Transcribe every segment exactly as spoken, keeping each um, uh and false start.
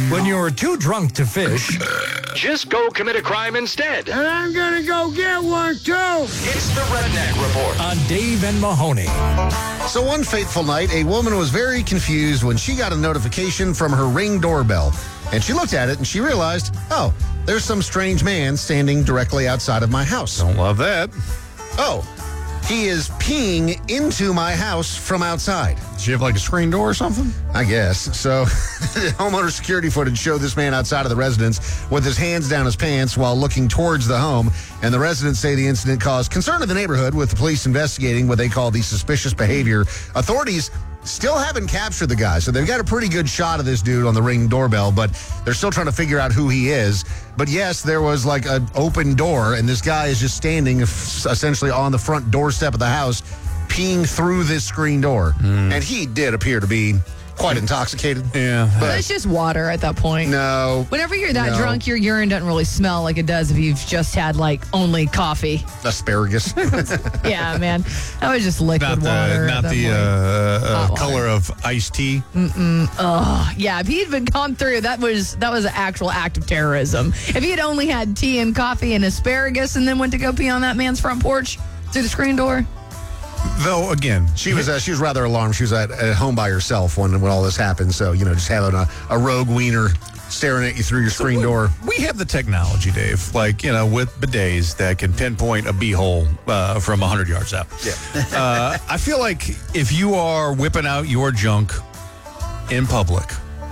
When you're too drunk to fish, just go commit a crime instead. And I'm gonna go get one, too. It's the Redneck Report on Dave and Mahoney. So one fateful night, a woman was very confused when she got a notification from her Ring doorbell. And she looked at it and she realized, oh, there's some strange man standing directly outside of my house. Don't love that. Oh, he is peeing into my house from outside. Does she have like a screen door or something? I guess. So homeowner security footage showed this man outside of the residence with his hands down his pants while looking towards the home. And the residents say the incident caused concern in the neighborhood, with the police investigating what they call the suspicious behavior. Authorities still haven't captured the guy, so they've got a pretty good shot of this dude on the Ring doorbell, but they're still trying to figure out who he is. But yes, there was like an open door, and this guy is just standing essentially on the front doorstep of the house, peeing through this screen door. Mm. And he did appear to be quite intoxicated. Yeah. But it's just water at that point. No. Whenever you're that no. drunk, your urine doesn't really smell like it does if you've just had, like, only coffee. Asparagus. Yeah, man. That was just liquid not the, water. Not the uh, uh, color of iced tea. Mm-mm. Oh, yeah. If he had been gone through, that was that was an actual act of terrorism. If he had only had tea and coffee and asparagus and then went to go pee on that man's front porch through the screen door. Though, again, she was uh, she was rather alarmed. She was at, at home by herself when, when all this happened. So, you know, just having a, a rogue wiener staring at you through your screen so we, door. We have the technology, Dave, like, you know, with bidets that can pinpoint a beehole uh, from one hundred yards out. Yeah. uh, I feel like if you are whipping out your junk in public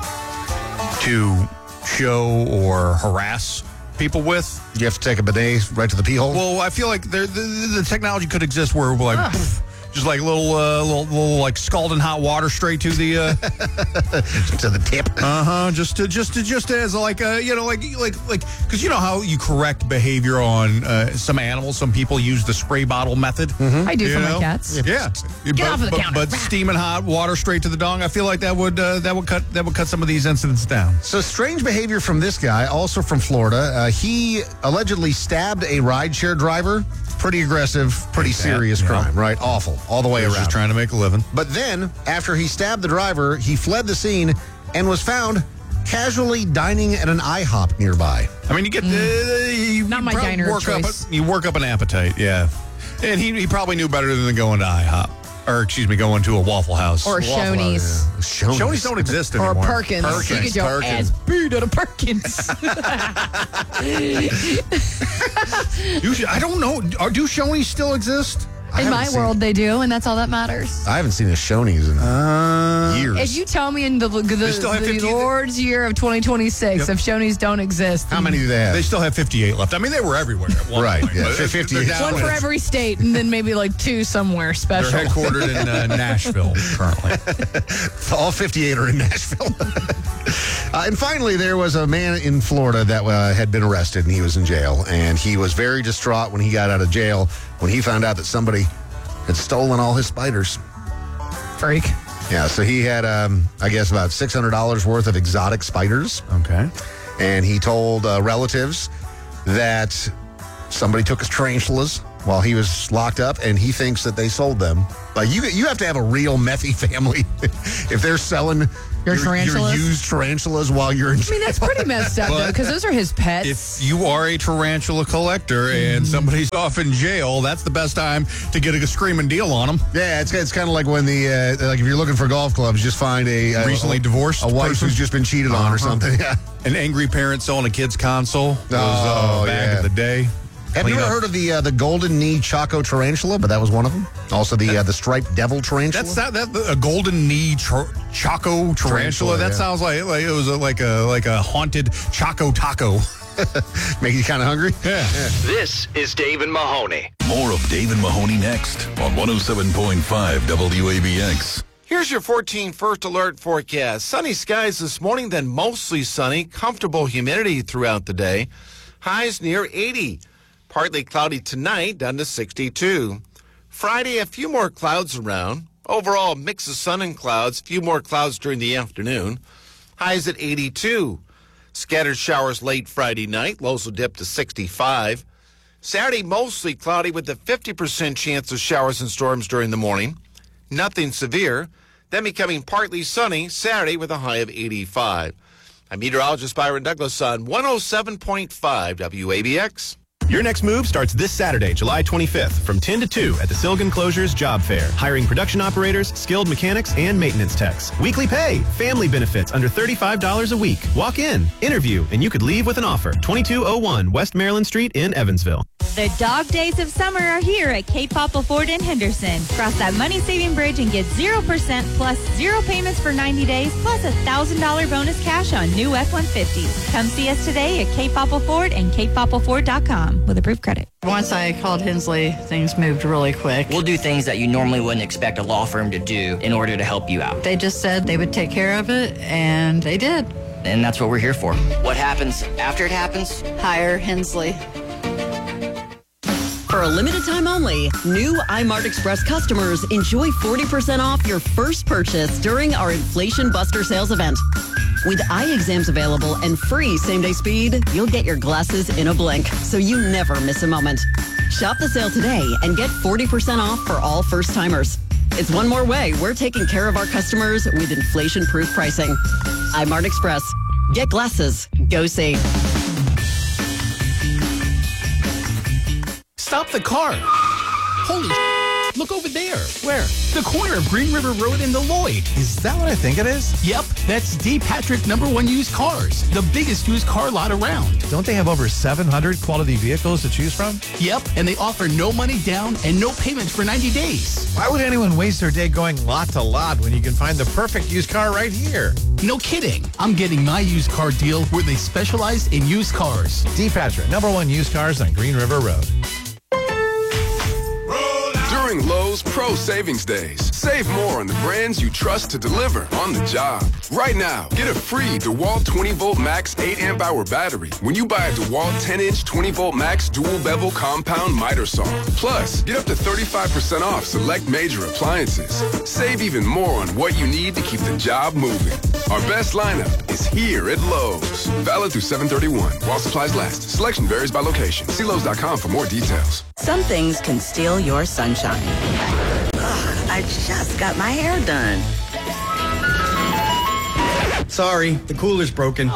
to show or harass people with, you have to take a bidet right to the pee hole? Well, I feel like there, the, the technology could exist where we're like, uh. poof, just like a little, uh, little, little, like scalding hot water straight to the uh, to the tip. Uh huh. Just to, just to, just as like a, you know, like, like, like, because you know how you correct behavior on uh, some animals. Some people use the spray bottle method. Mm-hmm. I do for know? my cats. Yeah. Get but, off of the but, counter. But steaming hot water straight to the dong. I feel like that would uh, that would cut that would cut some of these incidents down. So strange behavior from this guy, also from Florida. Uh, he allegedly stabbed a rideshare driver. Pretty aggressive, pretty serious yeah. crime, right? Awful, all the way He was around. Just trying to make a living. But then, after he stabbed the driver, he fled the scene and was found casually dining at an IHOP nearby. I mean, you get the uh, you, Not you my probably diner of work up choice. a, you work up an appetite, yeah. And he, he probably knew better than going to IHOP. Or, excuse me, going to a Waffle House. Or Waffle Shoney's. House, yeah. Shoney's. Shoney's don't exist Or anymore. a Perkins. Perkins. You get your Perkins. ass beat at a Perkins. do, I don't know. Are, do Shoney's still exist? In my world, they do, and that's all that matters. I haven't seen a Shoney's in uh, years. If you tell me in the, the, the Lord's year of twenty twenty-six, yep. if Shoney's don't exist. How many do they have? They still have fifty-eight left. I mean, they were everywhere at one right, point. Yeah, But fifty-eight. One for every state, and then maybe like two somewhere special. They're headquartered in uh, Nashville currently. All fifty-eight are in Nashville. uh, and finally, there was a man in Florida that uh, had been arrested, and he was in jail. And he was very distraught when he got out of jail, when he found out that somebody had stolen all his spiders. Freak. Yeah, so he had, um, I guess, about six hundred dollars worth of exotic spiders. Okay. And he told uh, relatives that somebody took his tarantulas while he was locked up, and he thinks that they sold them. Like, you you have to have a real methy family if they're selling your, your tarantulas? your used tarantulas while you're in jail. I mean, that's pretty messed up, though, because those are his pets. If you are a tarantula collector and somebody's off in jail, that's the best time to get a screaming deal on them. Yeah, it's it's kind of like when the uh, like if you're looking for golf clubs, just find a, a recently a, divorced a wife person who's just been cheated on uh-huh. or something. Yeah. An angry parent selling a kid's console was Oh, uh, back yeah. in the day. Have Clean you ever up. heard of the uh, the golden knee Chaco tarantula? But that was one of them. Also the uh, the striped devil tarantula. That's that that a golden knee tr- Chaco tarantula. Tarantula, that yeah. sounds like like it was a, like a like a haunted Chaco taco. Make you kind of hungry. Yeah. yeah. This is Dave and Mahoney. More of Dave and Mahoney next on one oh seven point five W A B X. Here's your fourteen First Alert forecast. Sunny skies this morning, then mostly sunny. Comfortable humidity throughout the day. Highs near eighty. Partly cloudy tonight, down to sixty-two. Friday, a few more clouds around. Overall, mix of sun and clouds. A few more clouds during the afternoon. Highs at eighty-two. Scattered showers late Friday night. Lows will dip to sixty-five. Saturday, mostly cloudy with a fifty percent chance of showers and storms during the morning. Nothing severe. Then becoming partly sunny Saturday with a high of eighty-five. I'm meteorologist Byron Douglas on one oh seven point five W A B X. Your next move starts this Saturday, July twenty-fifth, from ten to two at the Silgan Closures Job Fair. Hiring production operators, skilled mechanics, and maintenance techs. Weekly pay, family benefits under thirty-five dollars a week. Walk in, interview, and you could leave with an offer. twenty-two oh one West Maryland Street in Evansville. The dog days of summer are here at Cape Papa Ford in Henderson. Cross that money-saving bridge and get zero percent plus zero payments for ninety days plus a one thousand dollars bonus cash on new F one fifties. Come see us today at Cape Papa Ford and cape papa ford dot com with approved credit. Once I called Hensley, things moved really quick. We'll do things that you normally wouldn't expect a law firm to do in order to help you out. They just said they would take care of it, and they did. And that's what we're here for. What happens after it happens? Hire Hensley. For a limited time only, new iMart Express customers enjoy forty percent off your first purchase during our Inflation Buster sales event. With eye exams available and free same-day speed, you'll get your glasses in a blink, so you never miss a moment. Shop the sale today and get forty percent off for all first-timers. It's one more way we're taking care of our customers with inflation-proof pricing. iMart Express. Get glasses. Go see. Stop the car. Holy sh**. Look over there. Where? The corner of Green River Road and the Lloyd. Is that what I think it is? Yep, that's D. Patrick Number One Used Cars, the biggest used car lot around. Don't they have over seven hundred quality vehicles to choose from? Yep, and they offer no money down and no payments for ninety days. Why would anyone waste their day going lot to lot when you can find the perfect used car right here? No kidding. I'm getting my used car deal where they specialize in used cars. D. Patrick Number One Used Cars on Green River Road. During Lowe's Pro Savings Days, save more on the brands you trust to deliver on the job. Right now, get a free DeWalt twenty volt max eight amp hour battery when you buy a DeWalt ten inch twenty volt max dual bevel compound miter saw. Plus, get up to thirty-five percent off select major appliances. Save even more on what you need to keep the job moving. Our best lineup is here at Lowe's. Valid through seven thirty-one while supplies last. Selection varies by location. See Lowe's dot com for more details. Some things can steal your sunshine. Ugh, I just got my hair done. Sorry, the cooler's broken.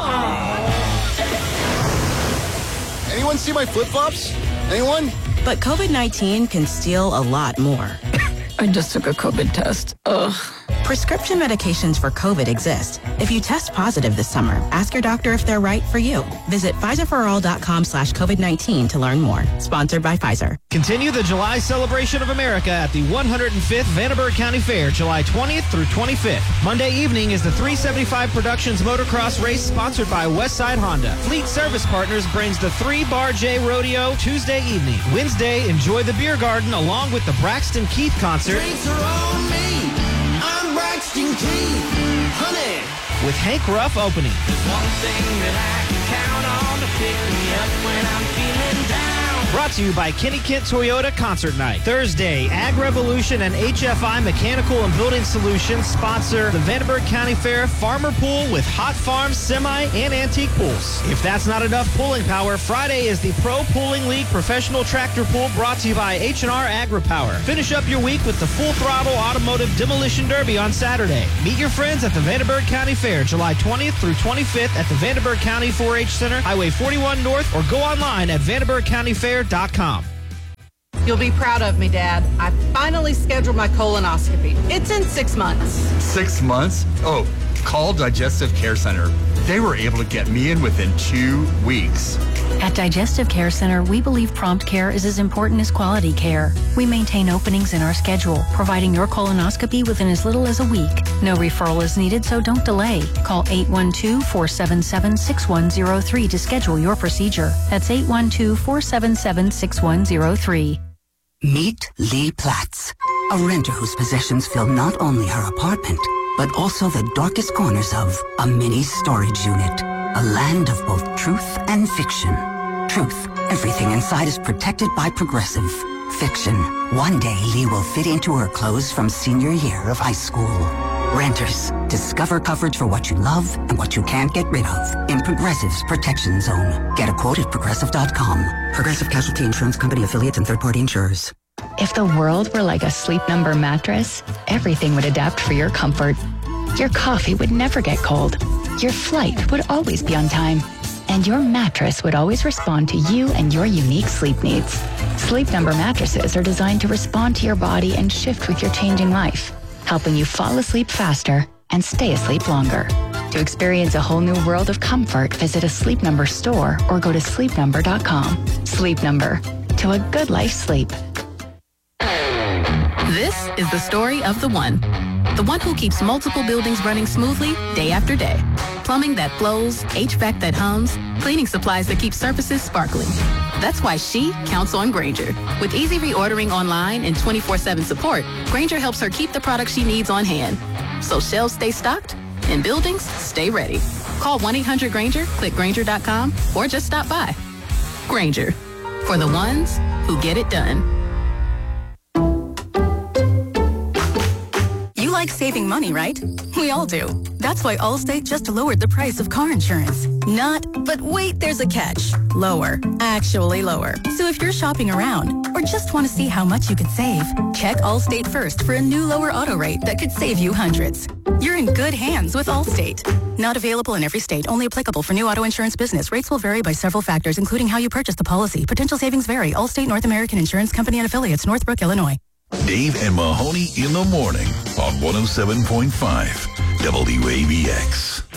Anyone see my flip-flops? Anyone? But COVID nineteen can steal a lot more. I just took a COVID test. Ugh. Prescription medications for COVID exist. If you test positive this summer, ask your doctor if they're right for you. Visit Pfizer for all dot com slash COVID nineteen to learn more. Sponsored by Pfizer. Continue the July celebration of America at the one hundred fifth Vanderburgh County Fair, July twentieth through twenty-fifth. Monday evening is the three seventy-five Productions Motocross Race sponsored by Westside Honda. Fleet Service Partners brings the three Bar J Rodeo Tuesday evening. Wednesday, enjoy the Beer Garden along with the Braxton Keith concert. Drinks are on me. I'm Braxton Keith, honey. With Hank Ruff opening. There's one thing that I can count on to pick me up when I'm feeling down. Brought to you by Kenny Kent Toyota Concert Night. Thursday, Ag Revolution and H F I Mechanical and Building Solutions sponsor the Vanderburgh County Fair Farmer Pool with hot farm, semi, and antique pools. If that's not enough pulling power, Friday is the Pro Pooling League Professional Tractor Pool brought to you by H and R Agri-Power. Finish up your week with the Full Throttle Automotive Demolition Derby on Saturday. Meet your friends at the Vanderburgh County Fair, July twentieth through twenty-fifth at the Vanderburgh County four H Center, Highway forty-one North, or go online at vanderburgh county fair dot com. You'll be proud of me, Dad. I finally scheduled my colonoscopy. It's in six months. Six months? Oh, call Digestive Care Center. They were able to get me in within two weeks. At Digestive Care Center, we believe prompt care is as important as quality care. We maintain openings in our schedule, providing your colonoscopy within as little as a week. No referral is needed, so don't delay. Call eight one two, four seven seven, six one zero three to schedule your procedure. That's eight one two, four seven seven, six one zero three. Meet Lee Platts, a renter whose possessions fill not only her apartment, but also the darkest corners of a mini storage unit. A land of both truth and fiction. Truth, everything inside is protected by Progressive. Fiction, one day Lee will fit into her clothes from senior year of high school. Renters, discover coverage for what you love and what you can't get rid of in Progressive's Protection Zone. Get a quote at progressive dot com. Progressive Casualty Insurance Company affiliates and third-party insurers. If the world were like a Sleep Number mattress, everything would adapt for your comfort. Your coffee would never get cold. your flight would always be on time, and your mattress would always respond to you and your unique sleep needs. Sleep Number mattresses are designed to respond to your body and shift with your changing life, helping you fall asleep faster and stay asleep longer. To experience a whole new world of comfort, visit a Sleep Number store or go to sleep number dot com. Sleep Number. To a good life sleep. This is the story of the one. The one who keeps multiple buildings running smoothly day after day. Plumbing that flows, H V A C that hums, cleaning supplies that keep surfaces sparkling. That's why she counts on Grainger. With easy reordering online and twenty-four seven support, Grainger helps her keep the products she needs on hand. So shelves stay stocked and buildings stay ready. Call one eight hundred Grainger, click Grainger dot com, or just stop by. Grainger, for the ones who get it done. You like saving money, right? We all do. That's why Allstate just lowered the price of car insurance. Not, but wait, there's a catch. Lower. Actually lower. So if you're shopping around or just want to see how much you could save, check Allstate first for a new lower auto rate that could save you hundreds. You're in good hands with Allstate. Not available in every state. Only applicable for new auto insurance business. Rates will vary by several factors, including how you purchase the policy. Potential savings vary. Allstate North American Insurance Company and Affiliates, Northbrook, Illinois. Dave and Mahoney in the morning on one oh seven point five W A B X.